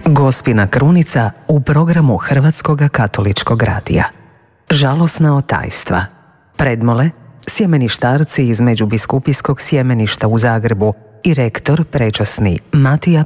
Gospina krunica u programu Hrvatskog katoličkog radija. Žalosna otajstva. Predmole, sjemeništarci iz Međubiskupijskog sjemeništa u Zagrebu i rektor prečasni Matija